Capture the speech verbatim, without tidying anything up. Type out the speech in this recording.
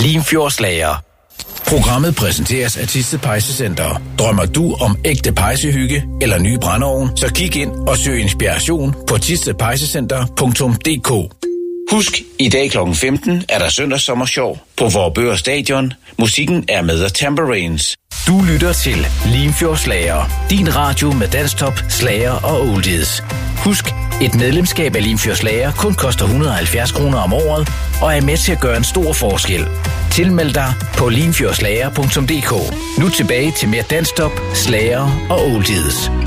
Limfjordslager. Programmet præsenteres af Thisted Pejsecenter. Drømmer du om ægte pejsehygge eller ny brændeovn, så kig ind og søg inspiration på thisted pejsecenter punktum d k. Husk, i dag klokken femten er der søndagssommershow på Vorupør Stadion. Musikken er med The Tambourines. Du lytter til Limfjordslager, din radio med danstop, slager og oldies. Husk, et medlemskab af Limfjordslager kun koster et hundrede og halvfjerds kroner om året og er med til at gøre en stor forskel. Tilmeld dig på limfjordslager punktum d k. Nu tilbage til mere danstop, slager og oldies.